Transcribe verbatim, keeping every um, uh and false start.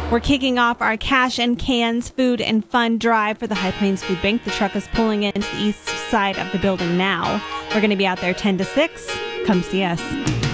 We're kicking off our Cash and Cans Food and Fun drive for the High Plains Food Bank. The truck is pulling into the east side of the building now. We're going to be out there ten to six. Come see us.